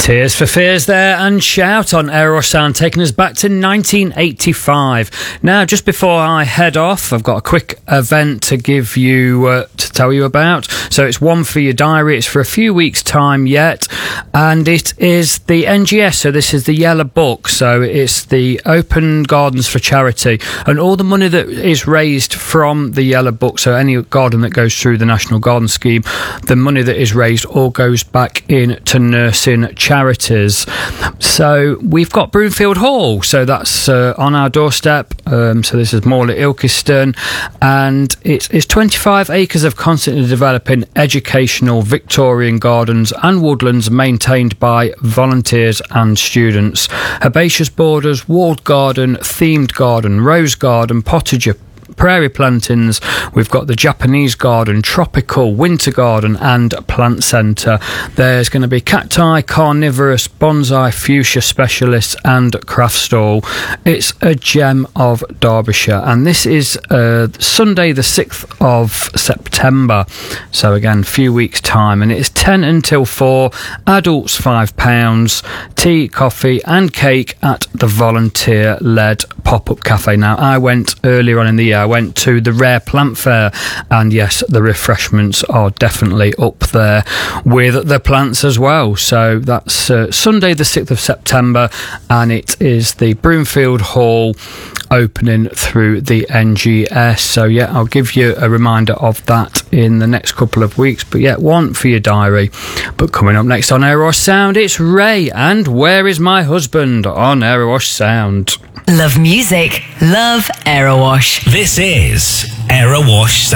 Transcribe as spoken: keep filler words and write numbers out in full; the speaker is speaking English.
Tears for Fears there and Shout on Aerowash Sound, taking us back to nineteen eighty-five. Now, just before I head off, I've got a quick event to give you, uh, to tell you about. So it's one for your diary. It's for a few weeks' time yet, and it is the N G S. So this is the Yellow Book. So it's the Open Gardens for Charity, and all the money that is raised from the Yellow Book, so any garden that goes through the National Garden Scheme, the money that is raised all goes back in to nursing charities. So we've got Broomfield Hall, so that's uh, on our doorstep. Um, so this is Morley Ilkeston, and it's, it's twenty-five acres of constantly developing educational Victorian gardens and woodlands maintained by volunteers and students. Herbaceous borders, walled garden, themed garden, rose garden, potager, prairie plantings. We've got the Japanese garden, tropical, winter garden and plant centre. There's going to be cacti, carnivorous, bonsai, fuchsia specialists and craft stall. It's a gem of Derbyshire, and this is uh, Sunday the sixth of September, so again a few weeks time, and it's ten until four, adults five pounds, tea, coffee and cake at the volunteer led pop-up cafe. Now, I went earlier on in the year, I went to the Rare Plant Fair, and yes, the refreshments are definitely up there with the plants as well. So that's uh, Sunday the sixth of September, and it is the Broomfield Hall opening through the N G S. So yeah, I'll give you a reminder of that in the next couple of weeks, but yeah, one for your diary. But coming up next on Aerowash Sound, it's Ray and Where Is My Husband on Aerowash Sound. Love music, love Aerowash. This is Aerowash Sound.